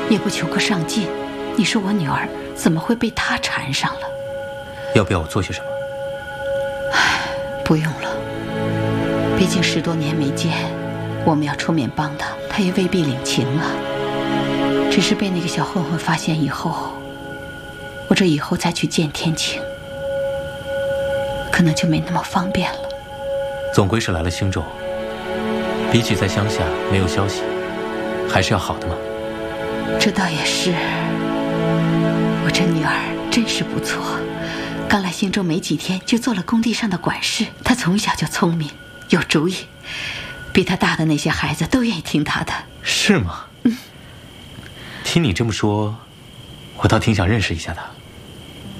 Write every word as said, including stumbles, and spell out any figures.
也不求个上进。你说我女儿怎么会被他缠上了？ 要不要我做些什么？ 唉，不用了。毕竟十多年没见，我们要出面帮他，他也未必领情啊。只是被那个小混混发现以后，我这以后再去见天晴，可能就没那么方便了。 总归是来了兴州，比起在乡下没有消息，还是要好的嘛。 这倒也是。我这女儿真是不错，刚来兴州没几天就做了工地上的管事。她从小就聪明有主意，比她大的那些孩子都愿意听她的。 是吗？嗯。听你这么说，我倒挺想认识一下她。